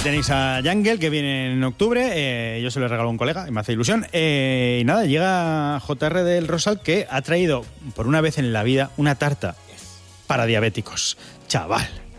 tenéis a Jungle, que viene en octubre. Yo se lo regalo a un colega y me hace ilusión. Y nada, llega JR del Rosal, que ha traído por una vez en la vida una tarta para diabéticos. Chaval.